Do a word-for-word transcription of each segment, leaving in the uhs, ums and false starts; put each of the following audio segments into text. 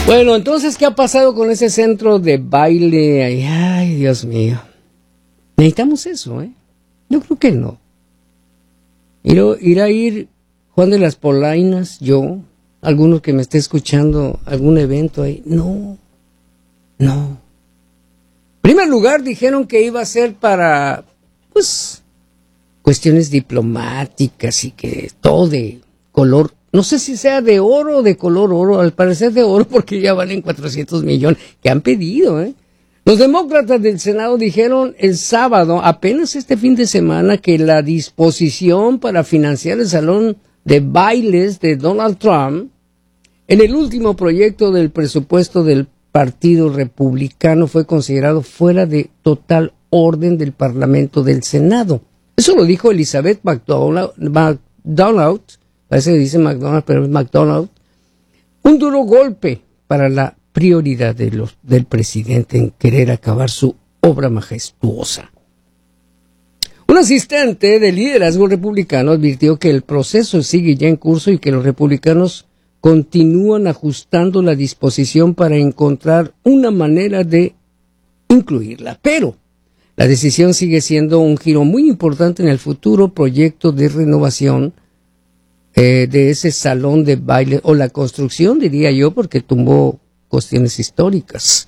Bueno, entonces, ¿qué ha pasado con ese centro de baile? Ay, ay, Dios mío. Necesitamos eso, ¿eh? Yo creo que no. Ir, ir a ir Juan de las Polainas, yo, alguno que me esté escuchando, algún evento ahí. No, no. En primer lugar, dijeron que iba a ser para, pues, cuestiones diplomáticas y que todo de color, no sé si sea de oro o de color oro, al parecer de oro porque ya valen cuatrocientos millones que han pedido, ¿eh? Los demócratas del Senado dijeron el sábado, apenas este fin de semana, que la disposición para financiar el salón de bailes de Donald Trump en el último proyecto del presupuesto del Partido Republicano fue considerado fuera de total orden del Parlamento del Senado. Eso lo dijo Elizabeth McDonald, McDonald, parece que dice McDonald, pero es McDonald, un duro golpe para la prioridad de los, del presidente en querer acabar su obra majestuosa. Un asistente del liderazgo republicano advirtió que el proceso sigue ya en curso y que los republicanos continúan ajustando la disposición para encontrar una manera de incluirla. Pero la decisión sigue siendo un giro muy importante en el futuro proyecto de renovación eh, de ese salón de baile, o la construcción, diría yo, porque tumbó cuestiones históricas.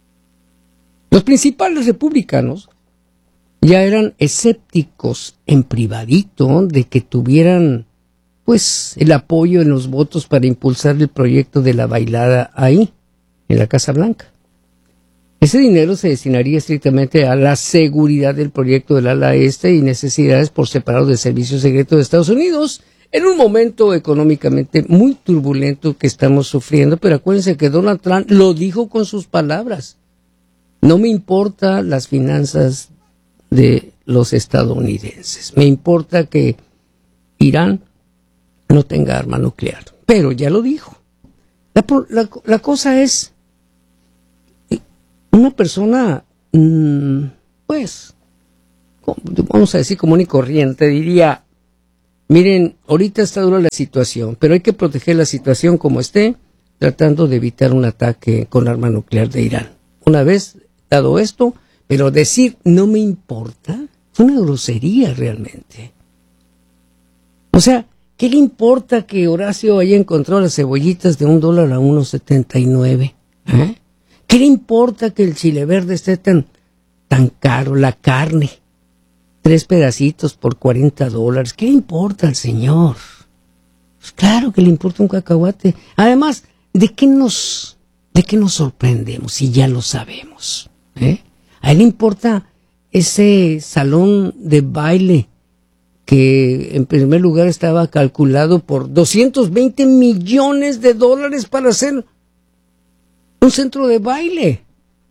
Los principales republicanos ya eran escépticos en privadito de que tuvieran pues el apoyo en los votos para impulsar el proyecto de la bailada ahí, en la Casa Blanca. Ese dinero se destinaría estrictamente a la seguridad del proyecto del ala este y necesidades por separado del Servicio Secreto de Estados Unidos, en un momento económicamente muy turbulento que estamos sufriendo. Pero acuérdense que Donald Trump lo dijo con sus palabras: no me importan las finanzas de los estadounidenses, me importa que Irán no tenga arma nuclear. Pero ya lo dijo. La, la, la cosa es, una persona, mmm, pues, vamos a decir común y corriente, diría: miren, ahorita está dura la situación, pero hay que proteger la situación como esté, tratando de evitar un ataque con arma nuclear de Irán. Una vez dado esto, pero decir no me importa, fue una grosería realmente. O sea, ¿qué le importa que Horacio haya encontrado las cebollitas de un dólar a uno setenta y nueve? ¿Eh? ¿Qué le importa que el chile verde esté tan, tan caro, la carne? Tres pedacitos por cuarenta dólares. ¿Qué le importa al señor? Pues claro que le importa un cacahuate. Además, ¿de qué nos, de qué nos sorprendemos si ya lo sabemos? ¿Eh? A él le importa ese salón de baile que en primer lugar estaba calculado por doscientos veinte millones de dólares para hacer un centro de baile.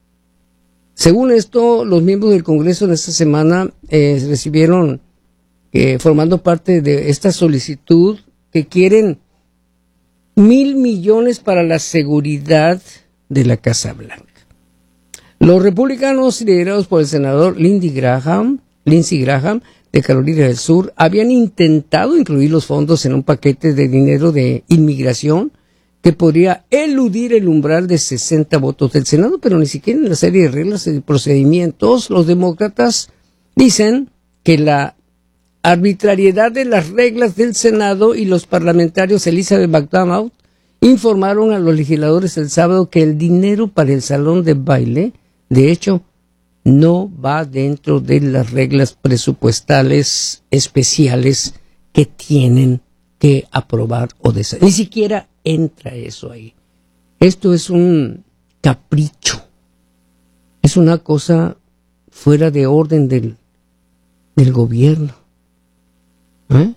Según esto, los miembros del Congreso en esta semana eh, recibieron, eh, formando parte de esta solicitud, que quieren mil millones para la seguridad de la Casa Blanca. Los republicanos, liderados por el senador Lindsey Graham, Lindsey Graham de Carolina del Sur, habían intentado incluir los fondos en un paquete de dinero de inmigración que podría eludir el umbral de sesenta votos del Senado, pero ni siquiera en la serie de reglas y procedimientos. Los demócratas dicen que la arbitrariedad de las reglas del Senado y los parlamentarios Elizabeth McDonald informaron a los legisladores el sábado que el dinero para el salón de baile, de hecho, no va dentro de las reglas presupuestales especiales que tienen que aprobar o deshacer. Ni siquiera entra eso ahí. Esto es un capricho. Es una cosa fuera de orden del, del gobierno. ¿Eh?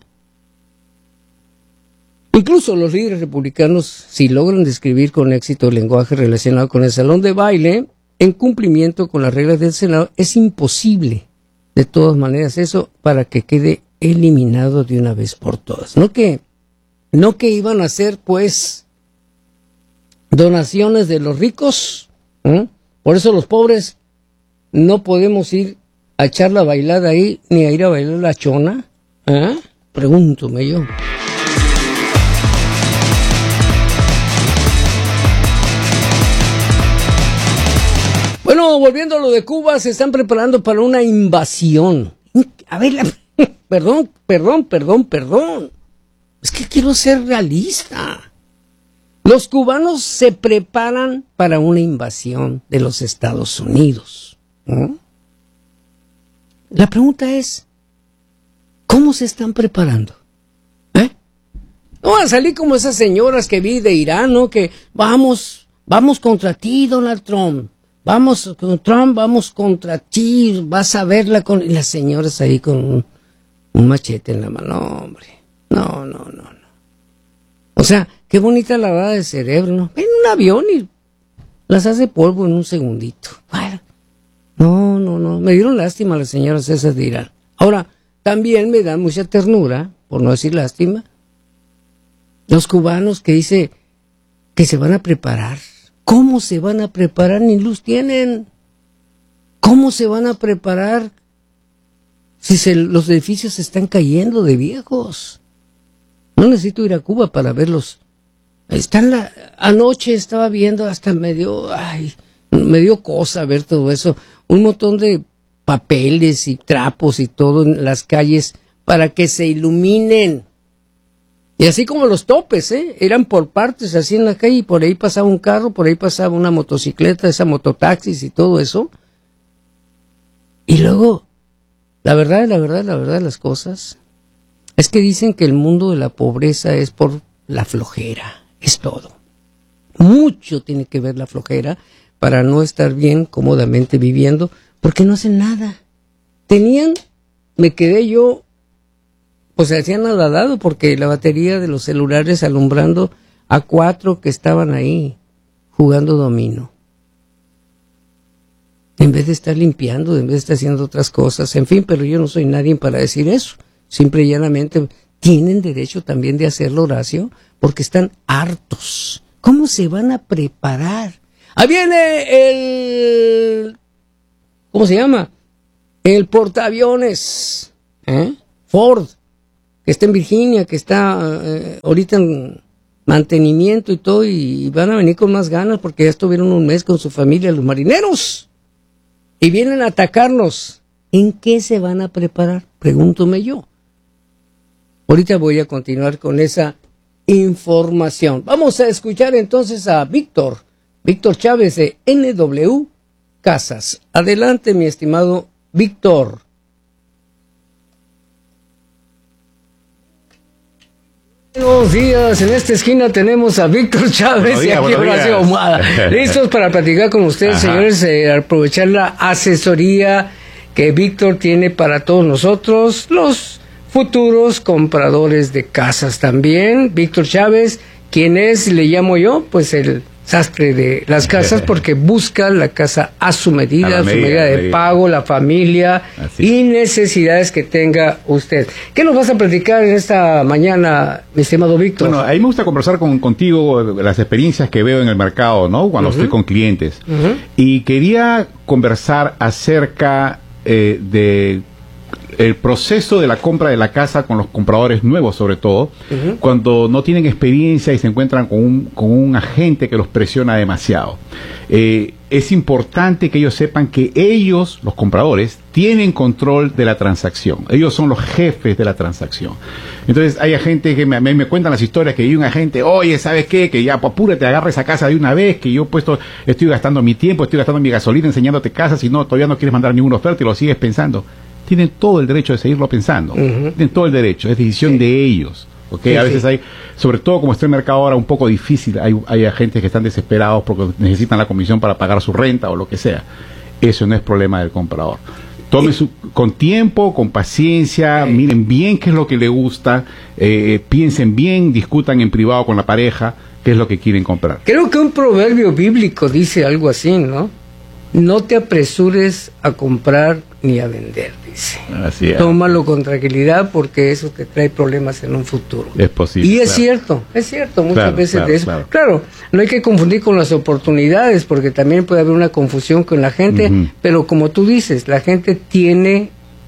Incluso los líderes republicanos, si logran describir con éxito el lenguaje relacionado con el salón de baile, en cumplimiento con las reglas del Senado, es imposible, de todas maneras, eso para que quede eliminado de una vez por todas. No que, no que iban a hacer, pues, donaciones de los ricos, ¿eh? Por eso los pobres no podemos ir a echar la bailada ahí, ni a ir a bailar la chona, ¿eh? Pregúntome yo. Bueno, volviendo a lo de Cuba, se están preparando para una invasión. A ver, la... perdón, perdón, perdón, perdón. Es que quiero ser realista. Los cubanos se preparan para una invasión de los Estados Unidos. ¿No? La pregunta es, ¿cómo se están preparando? ¿Eh? No van a salir como esas señoras que vi de Irán, ¿no? Que vamos, vamos contra ti, Donald Trump. Vamos con Trump, vamos contra ti, vas a verla con... Y las señoras ahí con un, un machete en la mano. No, hombre. No, no, no, no. O sea, qué bonita lavada de cerebro, ¿no? En un avión y las hace polvo en un segundito. Bueno, no, no, no. Me dieron lástima las señoras esas de Irán. Ahora, también me da mucha ternura, por no decir lástima, los cubanos que dice que se van a preparar. ¿Cómo se van a preparar? Ni luz tienen. ¿Cómo se van a preparar si se, los edificios se están cayendo de viejos? No necesito ir a Cuba para verlos. Están la, anoche estaba viendo hasta medio, ay, me dio cosa ver todo eso. Un montón de papeles y trapos y todo en las calles para que se iluminen. Y así como los topes, ¿eh? Eran por partes, así en la calle, y por ahí pasaba un carro, por ahí pasaba una motocicleta, esa mototaxis y todo eso. Y luego, la verdad, la verdad, la verdad de las cosas, es que dicen que el mundo de la pobreza es por la flojera, es todo. Mucho tiene que ver la flojera para no estar bien, cómodamente viviendo, porque no hacen nada. Tenían, me quedé yo... pues se hacían nadadado porque la batería de los celulares alumbrando a cuatro que estaban ahí jugando dominó. En vez de estar limpiando, en vez de estar haciendo otras cosas, en fin, pero yo no soy nadie para decir eso. Simple y llanamente tienen derecho también de hacerlo, Horacio, porque están hartos. ¿Cómo se van a preparar? Ahí viene el... ¿cómo se llama? El portaaviones, ¿eh? Ford, que está en Virginia, que está eh, ahorita en mantenimiento y todo, y van a venir con más ganas porque ya estuvieron un mes con su familia, los marineros, y vienen a atacarnos. ¿En qué se van a preparar? Pregúntome yo. Ahorita voy a continuar con esa información. Vamos a escuchar entonces a Víctor, Víctor Chávez de N W Casas. Adelante, mi estimado Víctor. Buenos días, en esta esquina tenemos a Víctor Chávez días, y aquí Horacio Ahumada. Listos para platicar con ustedes, Ajá. señores, eh, aprovechar la asesoría que Víctor tiene para todos nosotros, los futuros compradores de casas también. Víctor Chávez, quien es, le llamo yo, pues el sastre de las casas, porque busca la casa a su medida, a, a su medida, medida de medida. pago, la familia Así. y necesidades que tenga usted. ¿Qué nos vas a platicar en esta mañana, mi estimado Víctor? Bueno, a mí me gusta conversar con, contigo las experiencias que veo en el mercado, ¿no? Cuando uh-huh. estoy con clientes. Uh-huh. Y quería conversar acerca eh, de el proceso de la compra de la casa con los compradores nuevos, sobre todo, uh-huh. cuando no tienen experiencia y se encuentran con un, con un agente que los presiona demasiado. Eh, es importante que ellos sepan que ellos, los compradores, tienen control de la transacción. Ellos son los jefes de la transacción. Entonces hay agentes que me, me, me cuentan las historias que hay un agente, oye, ¿sabes qué? Que ya, pues, apúrate, agarra esa casa de una vez, que yo puesto, estoy gastando mi tiempo, estoy gastando mi gasolina enseñándote casas y no, todavía no quieres mandar ninguna oferta y lo sigues pensando. Tienen todo el derecho de seguirlo pensando. Uh-huh. Tienen todo el derecho, es decisión sí. de ellos. ¿Okay? Sí, a veces sí. hay, sobre todo como está el mercado ahora un poco difícil, hay, hay agentes que están desesperados porque necesitan la comisión para pagar su renta o lo que sea. Eso no es problema del comprador. Tomen su, con tiempo, con paciencia, sí. miren bien qué es lo que le gusta, eh, piensen bien, discutan en privado con la pareja qué es lo que quieren comprar. Creo que un proverbio bíblico dice algo así, ¿no? No te apresures a comprar ni a vender, dice. Así es. Tómalo con tranquilidad porque eso te trae problemas en un futuro. Es posible. Y es claro. cierto, es cierto, muchas claro, veces claro, de eso. Claro. claro, no hay que confundir con las oportunidades porque también puede haber una confusión con la gente, uh-huh. pero como tú dices, la gente tiene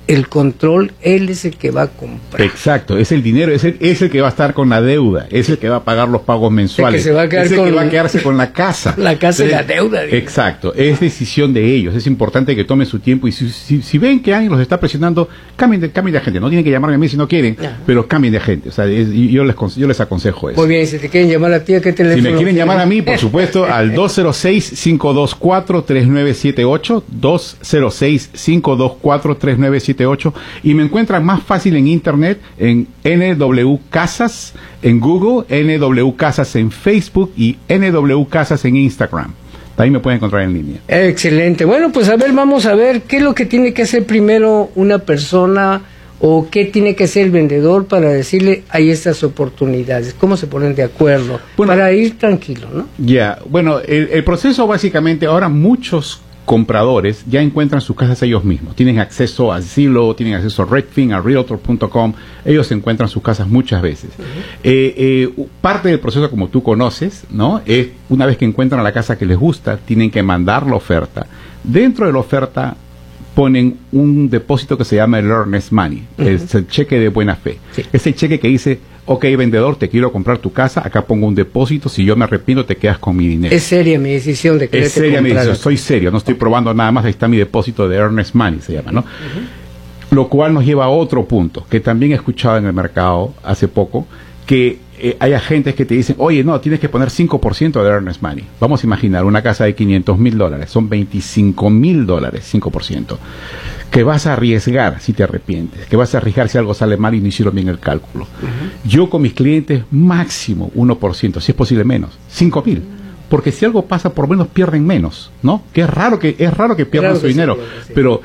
el control, él es el que va a comprar. Exacto, es el dinero, es el, es el que va a estar con la deuda, es el que va a pagar los pagos mensuales, el que se va a quedar es el con que va a quedarse con la casa. La casa Entonces, y la deuda. Digo. Exacto, es decisión de ellos, es importante que tomen su tiempo y si, si, si ven que alguien los está presionando, cambien de, cambien de agente, no tienen que llamarme a mí si no quieren, Ajá. pero cambien de agente, o sea, es, yo, les, yo les aconsejo eso. Muy bien, si te quieren llamar a ti, ¿a qué teléfono? Si me quieren llamar a mí, por supuesto, al dos cero seis, cinco dos cuatro, tres nueve siete ocho, dos cero seis, cinco dos cuatro, tres nueve siete ocho, y me encuentran más fácil en internet en N W Casas en Google, N W Casas en Facebook y N W Casas en Instagram. Ahí me pueden encontrar en línea. Excelente. Bueno, pues a ver, vamos a ver qué es lo que tiene que hacer primero una persona o qué tiene que hacer el vendedor para decirle hay estas oportunidades. ¿Cómo se ponen de acuerdo? Bueno, para ir tranquilo, ¿no? Ya, yeah. Bueno, el, el proceso básicamente, ahora muchos compradores ya encuentran sus casas ellos mismos. Tienen acceso a Zillow, tienen acceso a Redfin, a Realtor punto com. Ellos encuentran sus casas muchas veces. Uh-huh. eh, eh, parte del proceso, como tú conoces, ¿no? Es una vez que encuentran la casa que les gusta, tienen que mandar la oferta. Dentro de la oferta ponen un depósito que se llama el earnest money, uh-huh. es el cheque de buena fe. Sí. Es el cheque que dice, ok, vendedor, te quiero comprar tu casa, acá pongo un depósito, si yo me arrepiento te quedas con mi dinero. Es seria mi decisión de quererte comprar. Es seria mi decisión, estoy serio, no estoy probando nada más, ahí está mi depósito de earnest money, se llama, ¿no? Uh-huh. Lo cual nos lleva a otro punto, que también he escuchado en el mercado hace poco, que eh, hay agentes que te dicen, oye, no, tienes que poner cinco por ciento de earnest money. Vamos a imaginar una casa de quinientos mil dólares, son veinticinco mil dólares, cinco por ciento. Que vas a arriesgar si te arrepientes, que vas a arriesgar si algo sale mal y no hicieron bien el cálculo. Uh-huh. Yo con mis clientes, máximo uno por ciento, si es posible menos, cinco mil. Porque si algo pasa, por lo menos pierden menos, ¿no? Que es raro que, es raro que pierdan claro su dinero. Sí, sí. Pero,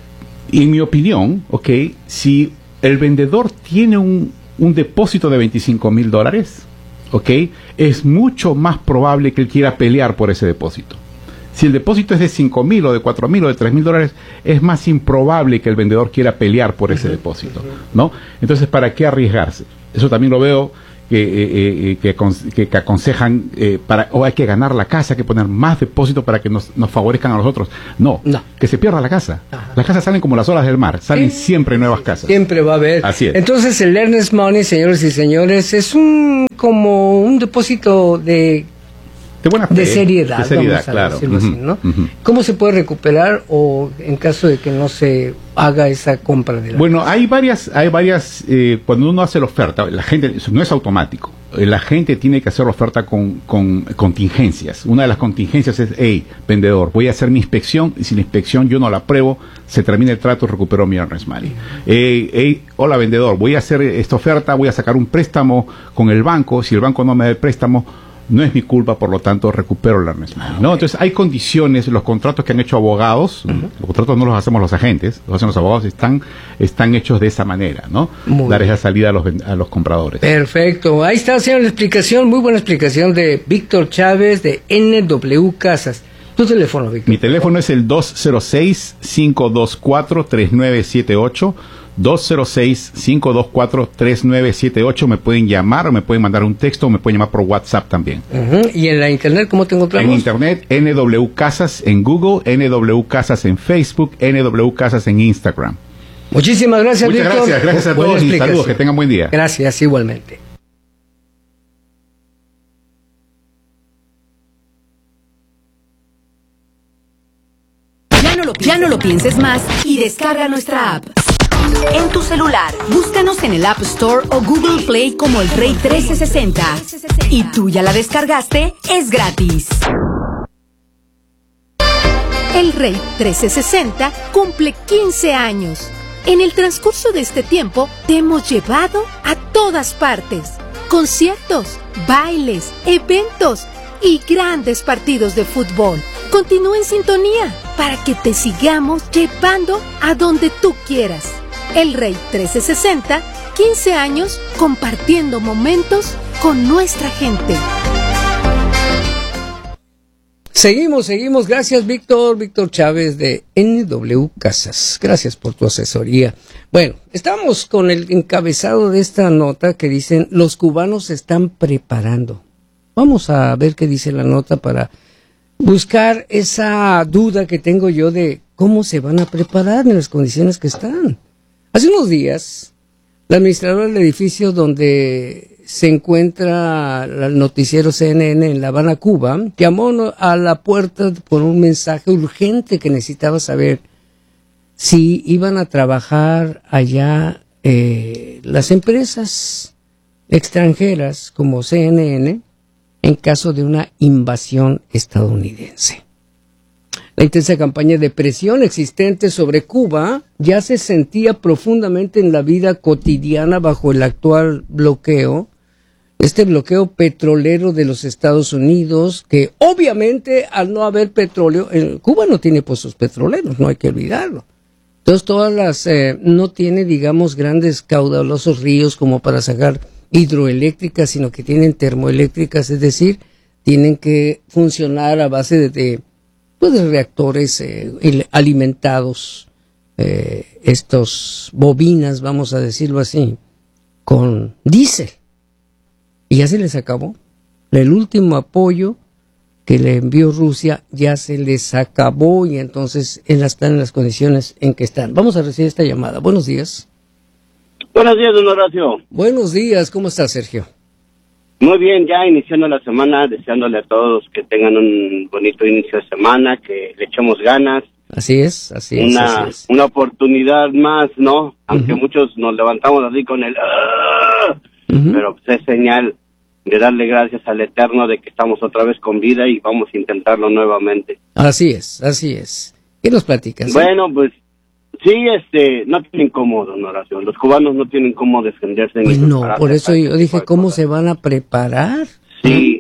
en mi opinión, ok, si el vendedor tiene un, un depósito de veinticinco mil dólares, ok, es mucho más probable que él quiera pelear por ese depósito. Si el depósito es de cinco mil o de cuatro mil o de tres mil dólares, es más improbable que el vendedor quiera pelear por ese depósito, ¿no? Entonces, ¿para qué arriesgarse? Eso también lo veo que, eh, eh, que, que, que aconsejan, eh, para, o hay que ganar la casa, hay que poner más depósito para que nos, nos favorezcan a nosotros. No, no, que se pierda la casa. Ajá. Las casas salen como las olas del mar, salen sí, siempre nuevas casas. Siempre va a haber. Así es. Entonces, el earnest money, señores y señores, es un como un depósito de... De, buena fe, de seriedad, de seriedad, vamos a claro. decirlo Uh-huh, así, ¿no? Uh-huh. ¿Cómo se puede recuperar o en caso de que no se haga esa compra de la Bueno, casa? hay varias, hay varias, eh, cuando uno hace la oferta, la gente, no es automático, la gente tiene que hacer la oferta con, con contingencias. Una de las contingencias es, hey, vendedor, voy a hacer mi inspección y si la inspección yo no la apruebo, se termina el trato, recupero mi earnest money. Hey, hey, hola vendedor, voy a hacer esta oferta, voy a sacar un préstamo con el banco, si el banco no me da el préstamo, no es mi culpa, por lo tanto recupero el earnest money, ¿no? Entonces hay condiciones, los contratos que han hecho abogados, uh-huh. los contratos no los hacemos los agentes, los hacen los abogados, están, están hechos de esa manera, ¿no? Muy Dar bien. Esa salida a los, a los compradores. Perfecto, ahí está, señor, la explicación, muy buena explicación de Víctor Chávez de N W Casas. ¿Tu teléfono, Víctor? Mi teléfono es el dos cero seis, cinco dos cuatro, tres nueve siete ocho, dos cero seis, cinco dos cuatro, tres nueve siete ocho. Me pueden llamar o me pueden mandar un texto o me pueden llamar por WhatsApp también. Uh-huh. ¿Y en la internet cómo te encontramos? En internet, N W Casas en Google, N W Casas en Facebook, N W Casas en Instagram. Muchísimas gracias, Muchas Víctor. gracias, gracias a todos y saludos, que tengan buen día. Gracias, igualmente. Ya no, lo ya no lo pienses más y descarga nuestra app. En tu celular, búscanos en el App Store o Google Play como El Rey trescientos sesenta. Y tú ya la descargaste, es gratis. El Rey trescientos sesenta cumple quince años. En el transcurso de este tiempo te hemos llevado a todas partes. Conciertos, bailes, eventos y grandes partidos de fútbol. Continúa en sintonía para que te sigamos llevando a donde tú quieras. El Rey trescientos sesenta, quince años compartiendo momentos con nuestra gente. Seguimos, seguimos. Gracias, Víctor. Víctor Chávez de N W Casas. Gracias por tu asesoría. Bueno, estamos con el encabezado de esta nota que dicen los cubanos se están preparando. Vamos a ver qué dice la nota para buscar esa duda que tengo yo de cómo se van a preparar en las condiciones que están. Hace unos días, la administradora del edificio donde se encuentra el noticiero C N N en La Habana, Cuba, llamó a la puerta por un mensaje urgente que necesitaba saber si iban a trabajar allá eh, las empresas extranjeras como C N N en caso de una invasión estadounidense. La intensa campaña de presión existente sobre Cuba ya se sentía profundamente en la vida cotidiana bajo el actual bloqueo, este bloqueo petrolero de los Estados Unidos, que obviamente al no haber petróleo, eh, Cuba no tiene pozos petroleros, no hay que olvidarlo. Entonces todas las, eh, no tiene, digamos, grandes caudalosos ríos como para sacar hidroeléctricas, sino que tienen termoeléctricas, es decir, tienen que funcionar a base de, de, pues de reactores eh, alimentados, eh, estos bobinas, vamos a decirlo así, con diésel. Y ya se les acabó. El último apoyo que le envió Rusia ya se les acabó y entonces están en las condiciones en que están. Vamos a recibir esta llamada. Buenos días. Buenos días, don Horacio. Buenos días, ¿cómo estás, Sergio? Muy bien, ya iniciando la semana, deseándole a todos que tengan un bonito inicio de semana, que le echemos ganas. Así es, así es. Una, así es. una oportunidad más, ¿no? Aunque uh-huh. muchos nos levantamos así con el... Uh-huh. Pero pues es señal de darle gracias al Eterno de que estamos otra vez con vida y vamos a intentarlo nuevamente. Así es, así es. ¿Qué nos platicas? Bueno, pues sí, este, no tienen cómo, don Horacio. Los cubanos no tienen cómo defenderse. Pues no, por eso yo dije, ¿cómo se van a preparar? Sí,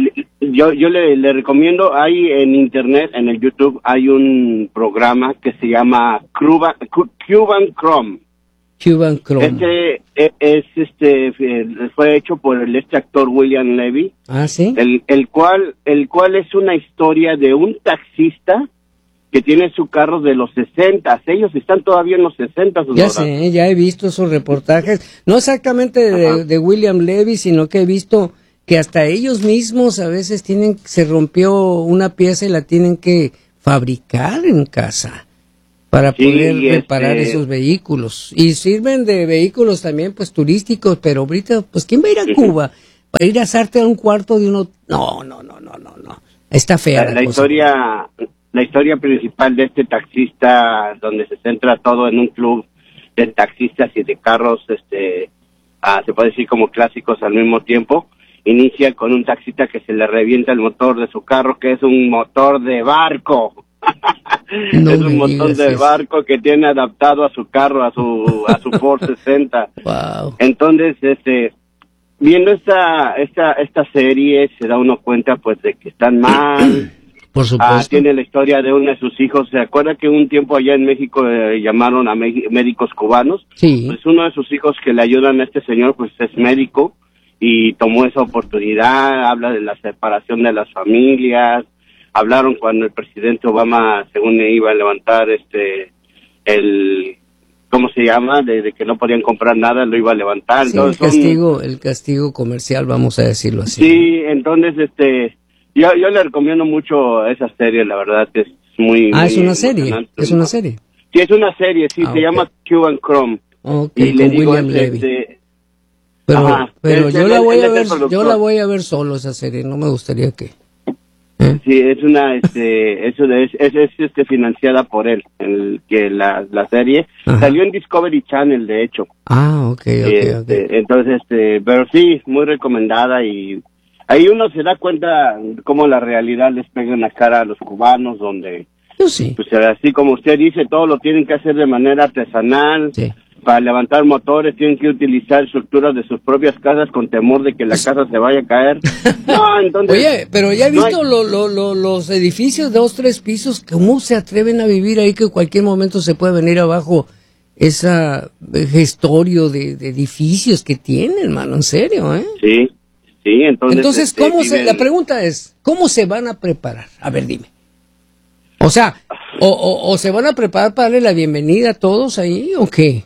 yo yo le, le recomiendo, hay en internet, en el YouTube, hay un programa que se llama Cuba, Cuban Chrome. Cuban Chrome. Este es este fue hecho por el este actor William Levy. Ah, sí. El el cual el cual es una historia de un taxista que tiene su carro de los sesentas. Ellos están todavía en los sesentas. Ya sé, ya he visto esos reportajes. No exactamente de, de William Levy, sino que he visto que hasta ellos mismos a veces tienen, se rompió una pieza y la tienen que fabricar en casa para sí, poder reparar este... esos vehículos. Y sirven de vehículos también, pues, turísticos, pero ahorita, pues, ¿quién va a ir a uh-huh. Cuba? ¿Para ir a asarte a un cuarto de uno? No, no, no, no, no, no. Está fea la, la, la cosa. historia, la historia principal de este taxista, donde se centra todo en un club de taxistas y de carros, este, ah, se puede decir como clásicos al mismo tiempo, inicia con un taxista que se le revienta el motor de su carro, que es un motor de barco. No es un motor de eso. Barco que tiene adaptado a su carro, a su a su Ford sesenta. Wow. Entonces, este, viendo esta esta esta serie se da uno cuenta pues de que están mal. Por supuesto. Ah, tiene la historia de uno de sus hijos. ¿Se acuerda que un tiempo allá en México eh, llamaron a me- médicos cubanos? Sí. Pues uno de sus hijos que le ayudan a este señor pues es médico y tomó esa oportunidad. Habla de la separación de las familias. Hablaron cuando el presidente Obama, según iba a levantar este el ¿cómo se llama? De, de que no podían comprar nada, lo iba a levantar. Sí, entonces, el castigo, son... el castigo comercial, vamos a decirlo así. Sí, entonces este yo yo le recomiendo mucho esa serie, la verdad que es muy Ah, muy es una serie. Es una serie. Sí, es una serie, sí, ah, se okay. llama Cuban Chrome. Okay, y le digo William este, Levy. este Pero, ajá, pero es, yo es, la voy es, a ver, es yo la voy a ver solo esa serie, no me gustaría que ¿Eh? Sí, es una, este, eso es, es, es, este, financiada por él, el que la, la serie Ajá. salió en Discovery Channel, de hecho. Ah, okay, okay, este, okay. Entonces, este, pero sí, muy recomendada y ahí uno se da cuenta cómo la realidad les pega en la cara a los cubanos, donde, Yo sí. pues así como usted dice, todo lo tienen que hacer de manera artesanal. Sí. Para levantar motores tienen que utilizar estructuras de sus propias casas con temor de que la casa se vaya a caer. No, entonces... Oye, pero ya he visto no hay... lo, lo, lo, los edificios de dos, tres pisos, ¿cómo se atreven a vivir ahí que en cualquier momento se puede venir abajo esa gestorio de, de edificios que tienen, mano? En serio, ¿eh? Sí, sí, entonces... Entonces, este, ¿cómo se, viven... la pregunta es, ¿cómo se van a preparar? A ver, dime. O sea, o, o, o se van a preparar para darle la bienvenida a todos ahí, ¿o qué?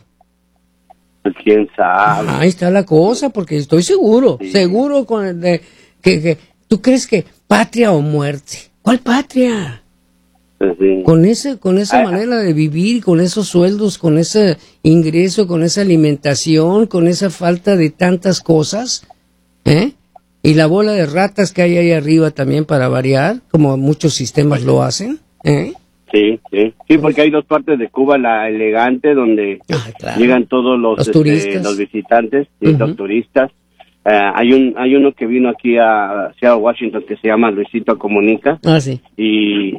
Pues quién sabe. Ahí está la cosa, porque estoy seguro, sí. seguro con el de, que, que tú crees que patria o muerte. ¿Cuál patria? Sí. Con ese, con esa Ah, manera de vivir, con esos sueldos, con ese ingreso, con esa alimentación, con esa falta de tantas cosas, ¿eh? Y la bola de ratas que hay ahí arriba también para variar, como muchos sistemas lo hacen, ¿eh? Sí, sí, sí, porque hay dos partes de Cuba, la elegante, donde Ah, claro. llegan todos los, Los este, turistas. los visitantes, y Ujú. los turistas. Eh, hay un hay uno que vino aquí a Seattle, Washington, que se llama Luisito Comunica, Ah, sí. y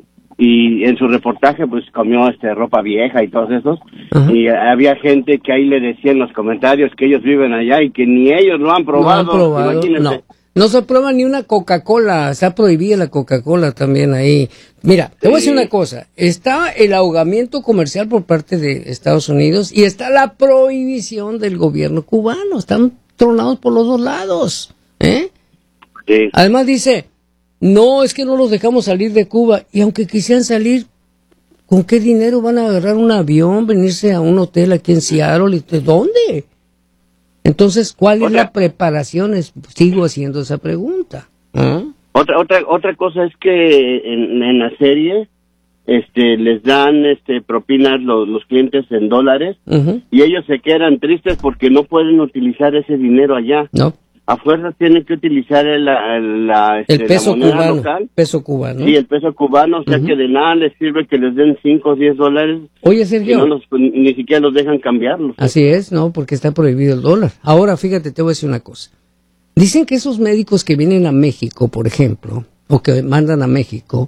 y en su reportaje pues comió este ropa vieja y todos esos, Ajá. y había gente que ahí le decía en los comentarios que ellos viven allá y que ni ellos lo han probado. No han probado, Imagínense. no. No se prueba ni una Coca-Cola, está prohibida la Coca-Cola también ahí. Mira, te voy a decir Sí. una cosa, está el ahogamiento comercial por parte de Estados Unidos y está la prohibición del gobierno cubano, están tronados por los dos lados, ¿eh? Sí. Además dice, no, es que no los dejamos salir de Cuba, y aunque quisieran salir, ¿con qué dinero van a agarrar un avión, venirse a un hotel aquí en Seattle? ¿De dónde? Entonces, ¿cuál O es sea- la preparación? Es- sigo haciendo esa pregunta. ¿Ah? Otra otra otra cosa es que en, en la serie este les dan este propinas los, los clientes en dólares, Ujú. y ellos se quedan tristes porque no pueden utilizar ese dinero allá. No, A fuerza tienen que utilizar el, la, la, este, el peso la moneda cubano, local. peso cubano. Sí, el peso cubano, o sea Ujú. que de nada les sirve que les den cinco o diez dólares, Oye, que Sergio, no los, ni siquiera los dejan cambiarlos. así es, ¿no? Porque está prohibido el dólar. Ahora, fíjate, te voy a decir una cosa. Dicen que esos médicos que vienen a México, por ejemplo, o que mandan a México,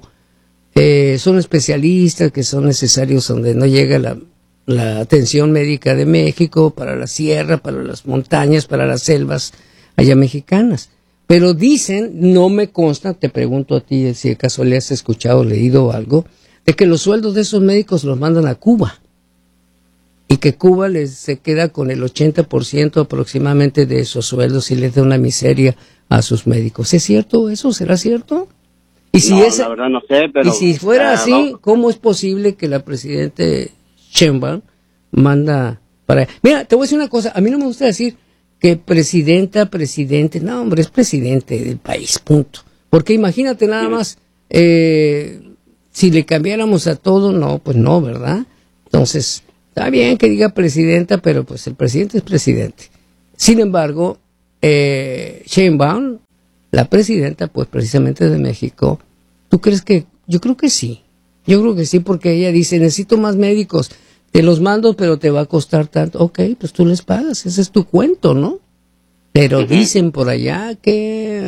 eh, son especialistas, que son necesarios donde no llega la, la atención médica de México, para la sierra, para las montañas, para las selvas allá mexicanas. Pero dicen, no me consta, te pregunto a ti si de casualidad has escuchado o leído algo, de que los sueldos de esos médicos los mandan a Cuba. Y que Cuba les se queda con el ochenta por ciento aproximadamente de esos sueldos y les da una miseria a sus médicos. ¿Es cierto eso? ¿Será cierto? Y si No, es, la verdad no sé, pero... y si fuera ah, así, no. ¿cómo es posible que la presidente Sheinbaum manda para... Mira, te voy a decir una cosa, a mí no me gusta decir que presidenta, presidente, no, hombre, es presidente del país, punto. Porque imagínate nada más, eh, si le cambiáramos a todo, no, pues no, ¿verdad? Entonces, está bien que diga presidenta, pero pues el presidente es presidente. Sin embargo, eh, Sheinbaum, la presidenta, pues precisamente de México, ¿tú crees que? Yo creo que sí. Yo creo que sí, porque ella dice, necesito más médicos, te los mando, pero te va a costar tanto. Ok, pues tú les pagas, ese es tu cuento, ¿no? Pero Ujú. dicen por allá que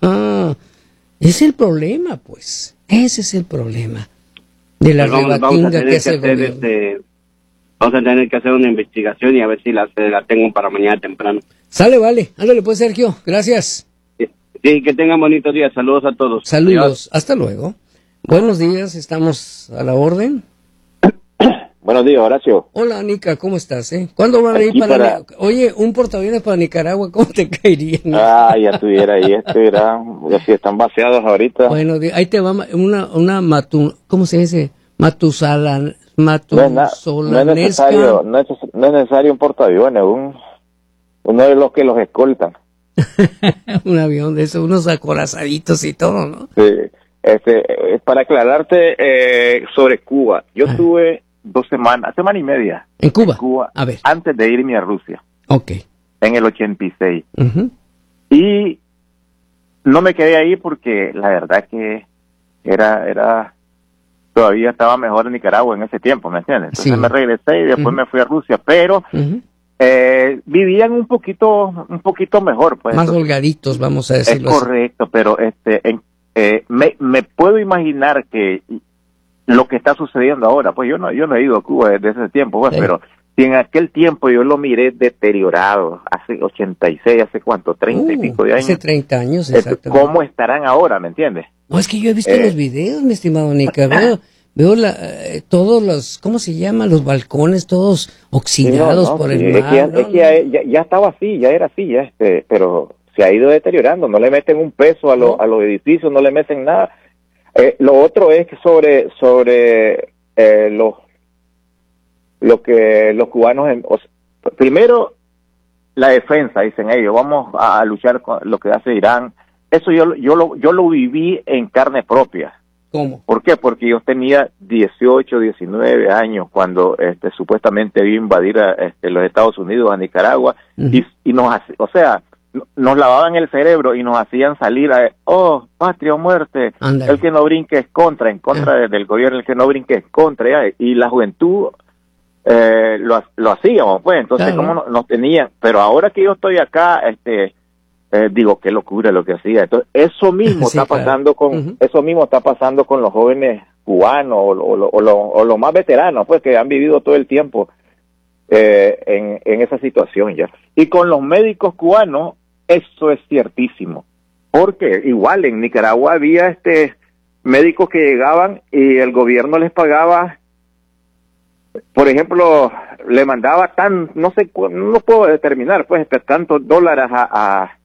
es el problema, pues. Ese es el problema de la Pues vamos, vamos a rebatinga tener que que hace el hacer gobierno. este... Vamos a tener que hacer una investigación y a ver si la, la tengo para mañana temprano. Sale, vale. Ándale, pues, Sergio. Gracias. Sí, que tengan bonitos días. Saludos a todos. Saludos. Adiós. Hasta luego. Buenos días. Estamos a la orden. Buenos días, Horacio. Hola, Nica. ¿Cómo estás? Eh? ¿Cuándo van a ir Aquí para... para- Oye, un portaaviones para Nicaragua, ¿cómo te caería? no? Ah, ya estuviera ahí, estuviera. Ya sí están vaciados ahorita. Bueno, de- ahí te va ma- una, una matu... ¿Cómo se dice? Matusalan... no, es na- no es Matusolanesca. necesario, no es, no es necesario un portaaviones, un, uno de los que los escoltan. Un avión de esos, unos acorazaditos y todo, ¿no? Sí. Este, eh, para aclararte eh, sobre Cuba, yo Ah. estuve dos semanas, semana y media En Cuba. en Cuba A ver. antes de irme a Rusia, Ok. en el ochenta y seis. Ujú. Y no me quedé ahí porque la verdad que era, era, todavía estaba mejor en Nicaragua en ese tiempo, ¿me entiendes? Entonces Sí. me regresé y después Ujú. me fui a Rusia, pero Ujú. eh, vivían un poquito, un poquito mejor, pues. Más Entonces, holgaditos, vamos a es decirlo así. correcto, pero este, en- eh, me, me puedo imaginar que lo que está sucediendo ahora, pues yo no, yo no he ido a Cuba desde ese tiempo, pues, Sí. pero si en aquel tiempo yo lo miré deteriorado, hace ochenta y seis, hace cuánto, treinta y Uh, pico de años, Hace treinta años, este, exactamente. ¿cómo estarán ahora, me entiendes? No, es que yo he visto Eh. los videos, mi estimado Nica. Veo, veo la, eh, todos los, ¿cómo se llama? Los balcones todos oxidados Sí, no, no, por sí, el es mar. que, ya, ¿no? es que ya, ya- ya estaba así, ya era así, ya este, pero se ha ido deteriorando, no le meten un peso a, lo- No. a los edificios, no le meten nada. Eh, lo otro es que sobre sobre eh, los lo que los cubanos, en- o sea, primero la defensa, dicen ellos, vamos a, a luchar con lo que hace Irán. Eso yo yo lo yo lo viví en carne propia. ¿Cómo? ¿Por qué? Porque yo tenía dieciocho, diecinueve años cuando este, supuestamente iba a invadir a, este, los Estados Unidos, a Nicaragua, uh-huh. y, y nos, o sea, nos lavaban el cerebro y nos hacían salir a, oh, patria o muerte, Andale. El que no brinque es contra, en contra uh-huh. del gobierno, el que no brinque es contra, ya, y la juventud eh, lo, lo hacíamos, pues, entonces, claro. ¿cómo nos, nos tenían? Pero ahora que yo estoy acá, este... Eh, digo, qué locura lo que hacía. Entonces, eso mismo sí, está pasando claro. con, uh-huh. eso mismo está pasando con los jóvenes cubanos o, o, o, o, lo, o los más veteranos, pues, que han vivido todo el tiempo eh, en, en esa situación ya. Y con los médicos cubanos, eso es ciertísimo. Porque igual en Nicaragua había este médicos que llegaban y el gobierno les pagaba, por ejemplo, le mandaba tan, no sé, no puedo determinar, pues, tantos dólares a, a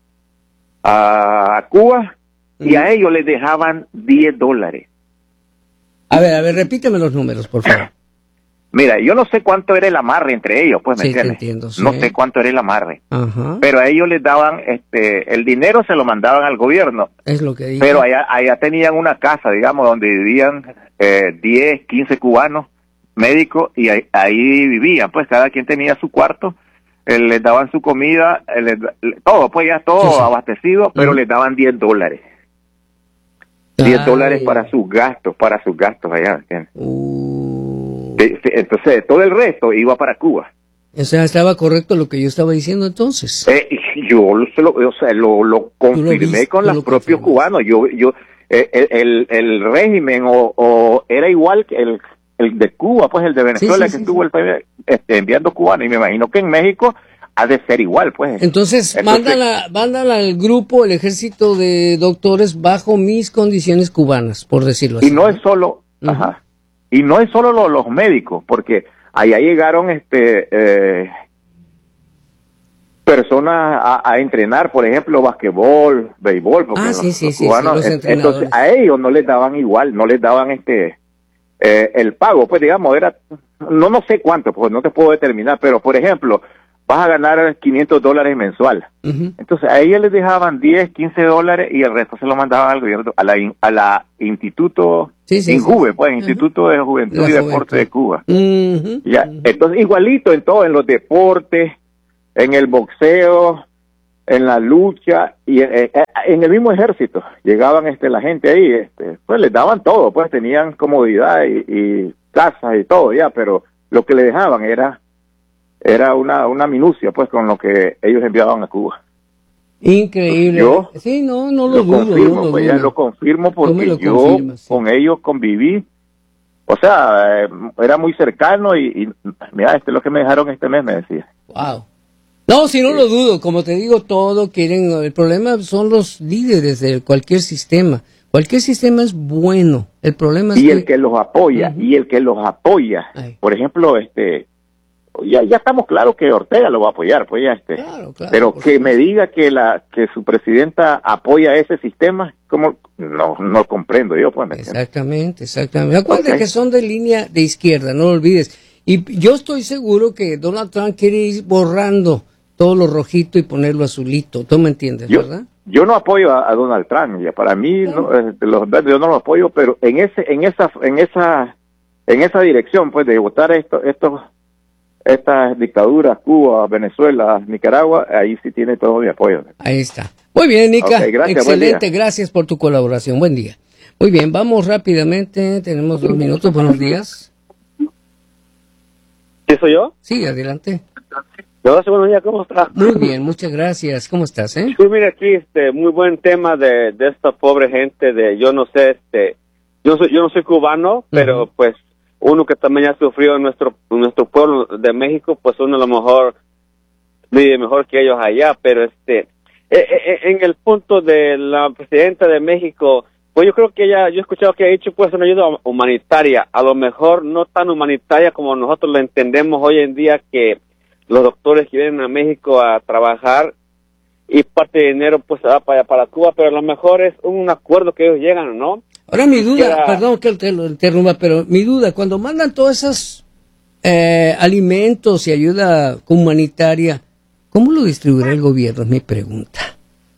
a Cuba y uh-huh. a ellos les dejaban diez dólares. A ver, a ver, repíteme los números, por favor. Mira, yo no sé cuánto era el amarre entre ellos, pues, ¿me sí, entiendes? Entiendo, sí. No sé cuánto era el amarre. Uh-huh. Pero a ellos les daban, este, el dinero se lo mandaban al gobierno. Es lo que dije. Pero allá, allá tenían una casa, digamos, donde vivían eh, diez, quince cubanos médicos y ahí, ahí vivían, pues, cada quien tenía su cuarto. Eh, les daban su comida, eh, les, todo, pues ya todo sí, sí. abastecido, pero uh-huh. les daban diez dólares. diez dólares para sus gastos, para sus gastos allá. Uh. Sí, sí, entonces, todo el resto iba para Cuba. O sea, ¿estaba correcto lo que yo estaba diciendo entonces? Eh, yo lo, o sea, lo, lo confirmé lo con los propios cubanos. Yo, yo, eh, el, el, el régimen o, o era igual que el el de Cuba, pues el de Venezuela, sí, sí, que sí, estuvo sí. el este, enviando cubanos, y me imagino que en México ha de ser igual, pues. Entonces, Entonces mándala, mándala al grupo, el ejército de doctores bajo mis condiciones cubanas, por decirlo así. Y no es solo, uh-huh. ajá, y no es solo lo, los médicos, porque allá llegaron este eh, personas a, a entrenar, por ejemplo, basquetbol, béisbol, porque ah, los, sí, sí, los sí, cubanos, sí, los entonces a ellos no les daban igual, no les daban este Eh, el pago, pues digamos, era, no no sé cuánto, pues no te puedo determinar, pero por ejemplo, vas a ganar quinientos dólares mensual. Uh-huh. Entonces a ellos les dejaban diez, quince dólares y el resto se lo mandaban al gobierno, a la, a la Instituto sí, sí, Injuve, sí. pues uh-huh. Instituto de Juventud la y Juventud. Deporte de Cuba. Uh-huh. Ya, uh-huh. Entonces igualito en todo, en los deportes, en el boxeo, en la lucha y eh, en el mismo ejército llegaban este la gente ahí, este pues les daban todo, pues tenían comodidad y, y casas y todo ya, pero lo que le dejaban era era una una minucia, pues, con lo que ellos enviaban a Cuba. Increíble. Yo sí, no, no lo, lo dudo, confirmo, no lo pues dudo. ya lo confirmo porque lo yo confirmas, sí. con ellos conviví, o sea, eh, era muy cercano y, y mira, este es lo que me dejaron este mes, me decía. Wow. No, si no sí. lo dudo, como te digo, todo quieren, el problema son los líderes de cualquier sistema. Cualquier sistema es bueno, el problema es y que... el que los apoya, uh-huh. y el que los apoya, Ay. por ejemplo, este, ya ya estamos claros que Ortega lo va a apoyar, pues ya este, claro, claro, pero que supuesto. me diga que la que su presidenta apoya ese sistema, como no no comprendo yo, pues. ¿me exactamente, exactamente. Acuérdate okay. que son de línea de izquierda, no lo olvides. Y yo estoy seguro que Donald Trump quiere ir borrando todo lo rojito y ponerlo azulito, ¿tú me entiendes, yo, verdad? Yo no apoyo a, a Donald Trump, ya para mí no, eh, los verdes yo no lo apoyo, pero en ese, en esa, en esa, en esa dirección, pues, de votar esto, estos, estas dictaduras, Cuba, Venezuela, Nicaragua, ahí sí tiene todo mi apoyo. Ahí está. Muy bien, Nica, okay, gracias, excelente, gracias por tu colaboración, buen día. Muy bien, vamos rápidamente, tenemos dos minutos, buenos días. ¿Sí soy yo? Sí, adelante. Gracias, buenos días, ¿cómo estás? Muy bien, muchas gracias. ¿Cómo estás, eh? Pues mira aquí, este, muy buen tema de, de esta pobre gente de, yo no sé, este, yo soy, yo no soy cubano, uh-huh. pero pues uno que también ha sufrido en nuestro, en nuestro pueblo de México, pues uno a lo mejor vive mejor que ellos allá, pero este, eh, eh, en el punto de la presidenta de México, pues yo creo que ella, yo he escuchado que ha dicho pues una ayuda humanitaria, a lo mejor no tan humanitaria como nosotros lo entendemos hoy en día, que los doctores que vienen a México a trabajar y parte de dinero pues se va para, para Cuba, pero a lo mejor es un acuerdo que ellos llegan, ¿no? Ahora mi duda, Era... perdón que te lo interrumpa, pero mi duda, cuando mandan todos esos eh, alimentos y ayuda humanitaria, ¿cómo lo distribuirá el gobierno? Es mi pregunta.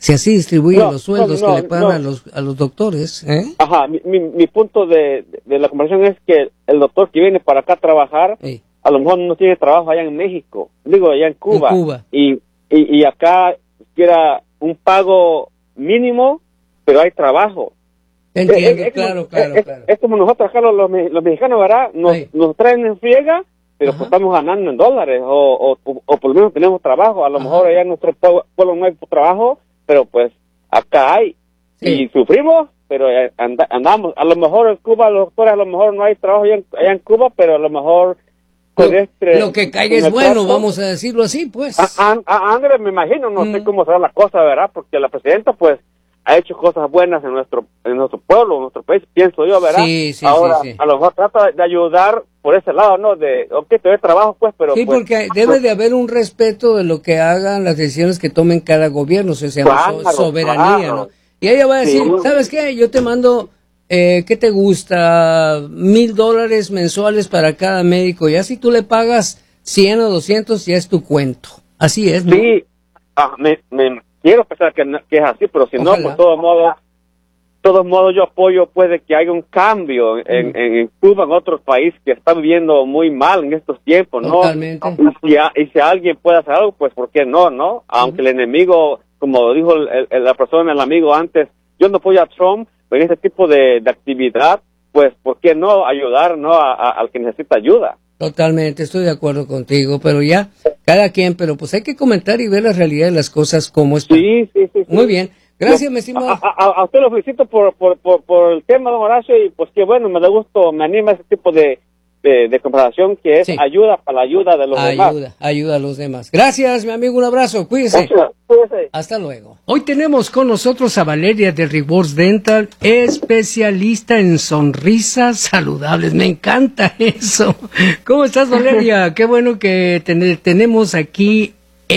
Si así distribuyen No, los sueldos no, no, que le pagan no. a los a los doctores, ¿eh? Ajá, mi, mi, mi punto de, de la conversación es que el doctor que viene para acá a trabajar, Ey. a lo mejor no tiene trabajo allá en México, digo, allá en Cuba. En Cuba. Y, y, y acá quiera un pago mínimo, pero hay trabajo. Entiendo, Es- es claro, como, claro, es, claro. es como nosotros acá los, los, me- los mexicanos, ¿verdad? Nos, Sí. nos traen en friega, pero Ajá. pues estamos ganando en dólares, o, o, o por lo menos tenemos trabajo. A lo Ajá. mejor allá en nuestro pueblo pueblo no hay trabajo, pero pues acá hay. Sí. Y sufrimos, pero eh, anda- andamos. A lo mejor en Cuba, los doctores, a lo mejor no hay trabajo allá en, allá en Cuba, pero a lo mejor... con Lo, este- lo que caiga con es el bueno, trato- vamos a decirlo así, pues. a, a- a Andrés, me imagino, no sé Mm. cómo será la cosa, ¿verdad? Porque la presidenta, pues, ha hecho cosas buenas en nuestro en nuestro pueblo, en nuestro país, pienso yo, ¿verdad? Sí, sí, Ahora, sí, sí. a lo mejor trata de ayudar por ese lado, ¿no? De, ok, te doy trabajo, pues, pero... Sí, pues, porque debe de haber un respeto de lo que hagan las decisiones que tomen cada gobierno, eso se llama so- Claro, soberanía, claro. ¿no? Y ella va a decir, Sí. ¿sabes qué? Yo te mando, eh, ¿qué te gusta? Mil dólares mensuales para cada médico, ya si tú le pagas cien o doscientos, ya es tu cuento. Así es, ¿no? Sí, ah, me, me quiero pensar que, no- que es así, pero si no, Ojalá. por todos modos, todos modos yo apoyo pues de que haya un cambio en, Mm. en, en Cuba, en otros países que están viviendo muy mal en estos tiempos, ¿no? Totalmente. Y si, a- y si alguien puede hacer algo, pues ¿por qué no, no? Aunque el enemigo, como dijo el- el- la persona, el amigo antes, yo no apoyo a Trump en este tipo de, de actividad, pues ¿por qué no ayudar, no, a- a- al que necesita ayuda? Totalmente, estoy de acuerdo contigo, pero ya, cada quien, pero pues hay que comentar y ver la realidad de las cosas como están. Sí, sí, sí. sí. Muy bien, gracias, mi A, estimado. a- a- a usted lo felicito por, por, por, por el tema, don Horacio, y pues qué bueno, me da gusto, me anima ese tipo de, de, de conversación que es Sí. ayuda para la ayuda de los demás. Ayuda, ayuda a los demás. Gracias, mi amigo, un abrazo, cuídese. Gracias, cuídese. Hasta luego. Hoy tenemos con nosotros a Valeria de Rewards Dental, especialista en sonrisas saludables. Me encanta eso. ¿Cómo estás, Valeria? Qué bueno que ten- tenemos aquí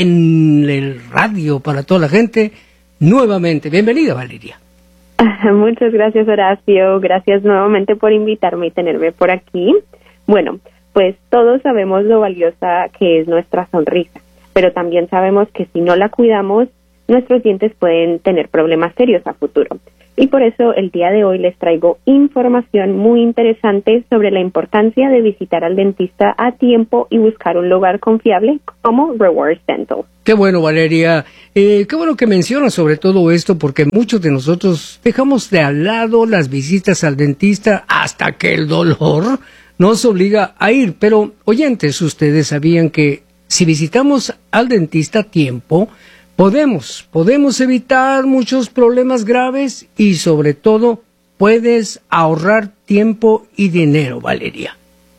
en el radio para toda la gente nuevamente. Bienvenida, Valeria. Muchas gracias, Horacio. Gracias nuevamente por invitarme y tenerme por aquí. Bueno, pues todos sabemos lo valiosa que es nuestra sonrisa, pero también sabemos que si no la cuidamos, nuestros dientes pueden tener problemas serios a futuro. Y por eso el día de hoy les traigo información muy interesante sobre la importancia de visitar al dentista a tiempo y buscar un lugar confiable como Rewards Dental. Qué bueno, Valeria. Eh, qué bueno que mencionas sobre todo esto, porque muchos de nosotros dejamos de al lado las visitas al dentista hasta que el dolor nos obliga a ir. Pero, oyentes, ustedes sabían que si visitamos al dentista a tiempo, podemos, podemos evitar muchos problemas graves y sobre todo puedes ahorrar tiempo y dinero, Valeria.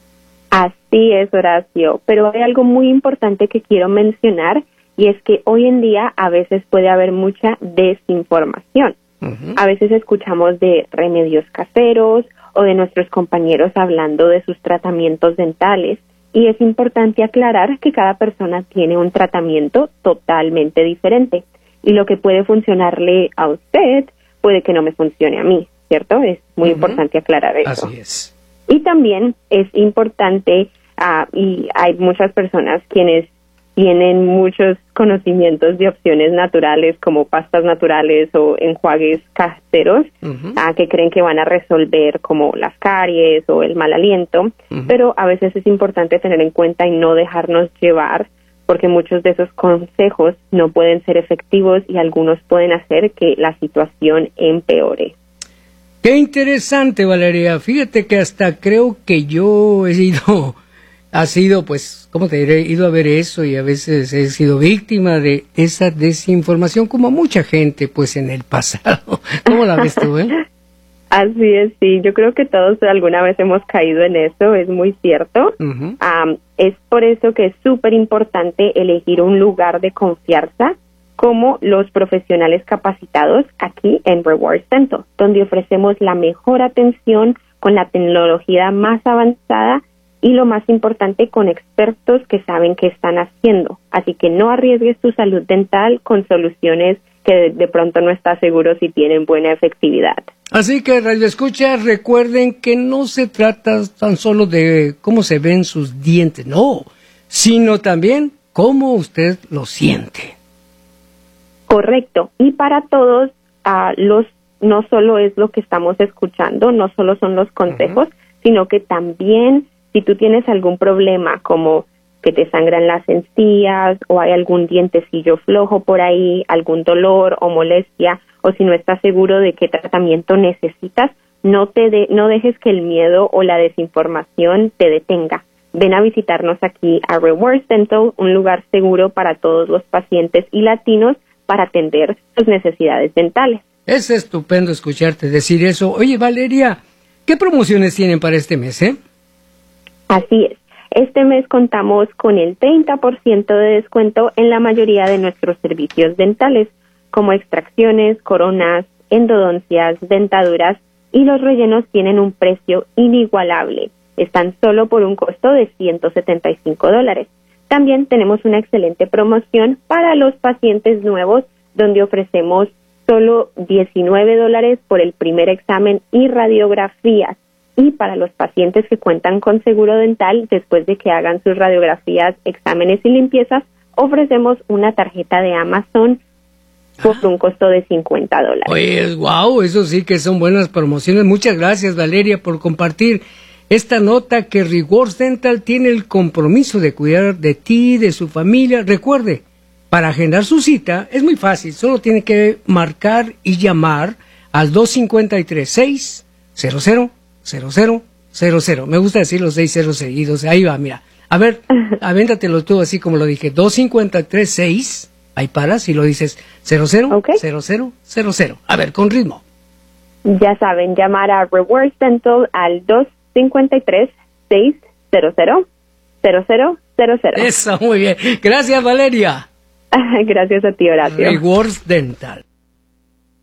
Así es, Horacio, pero hay algo muy importante que quiero mencionar y es que hoy en día a veces puede haber mucha desinformación. Uh-huh. A veces escuchamos de remedios caseros o de nuestros compañeros hablando de sus tratamientos dentales y es importante aclarar que cada persona tiene un tratamiento totalmente diferente y lo que puede funcionarle a usted puede que no me funcione a mí, ¿cierto? Es muy Uh-huh. importante aclarar eso. Así es. Y también es importante, ah, y hay muchas personas quienes tienen muchos conocimientos de opciones naturales como pastas naturales o enjuagues caseros, Uh-huh. ah, que creen que van a resolver como las caries o el mal aliento, Ujú. pero a veces es importante tener en cuenta y no dejarnos llevar porque muchos de esos consejos no pueden ser efectivos y algunos pueden hacer que la situación empeore. Qué interesante, Valeria. Fíjate que hasta creo que yo he ido, ha sido, pues, ¿cómo te diré? He ido a ver eso y a veces he sido víctima de esa desinformación, como mucha gente, pues, en el pasado. ¿Cómo la ves tú, eh? Así es, sí. Yo creo que todos alguna vez hemos caído en eso, es muy cierto. Ujú. Um, es por eso que es súper importante elegir un lugar de confianza como los profesionales capacitados aquí en Rewards Dental, donde ofrecemos la mejor atención con la tecnología más avanzada y lo más importante, con expertos que saben qué están haciendo. Así que no arriesgues tu salud dental con soluciones que de, de pronto no estás seguro si tienen buena efectividad. Así que, Radio Escucha, recuerden que no se trata tan solo de cómo se ven sus dientes, no, sino también cómo usted lo siente. Correcto. Y para todos, uh, los no solo es lo que estamos escuchando, no solo son los consejos, uh-huh. sino que también si tú tienes algún problema como que te sangran las encías o hay algún dientecillo flojo por ahí, algún dolor o molestia, o si no estás seguro de qué tratamiento necesitas, no te de, no dejes que el miedo o la desinformación te detenga. Ven a visitarnos aquí a Rewards Dental, un lugar seguro para todos los pacientes y latinos para atender sus necesidades dentales. Es estupendo escucharte decir eso. Oye, Valeria, ¿qué promociones tienen para este mes, eh? Así es. Este mes contamos con el treinta por ciento de descuento en la mayoría de nuestros servicios dentales, como extracciones, coronas, endodoncias, dentaduras, y los rellenos tienen un precio inigualable. Están solo por un costo de ciento setenta y cinco dólares. También tenemos una excelente promoción para los pacientes nuevos, donde ofrecemos solo diecinueve dólares por el primer examen y radiografías. Y para los pacientes que cuentan con seguro dental, después de que hagan sus radiografías, exámenes y limpiezas, ofrecemos una tarjeta de Amazon por un costo de cincuenta dólares. Oye, wow, eso sí que son buenas promociones. Muchas gracias, Valeria, por compartir esta nota que Rewards Dental tiene el compromiso de cuidar de ti, de su familia. Recuerde, para agendar su cita es muy fácil, solo tiene que marcar y llamar al dos cinco tres, seis cero cero cero cero cero cero. Me gusta decir los seis ceros seguidos. Ahí va, mira. A ver, avéntatelo tú así como lo dije. dos cinco tres, seis, ahí paras y lo dices cero cero cero cero cero cero. A ver, con ritmo. Ya saben, llamar a Rewards Dental al dos cinco tres, seis cero cero cero cero cero cero. Eso, muy bien. Gracias, Valeria. Gracias a ti, Horacio. Rewards Dental.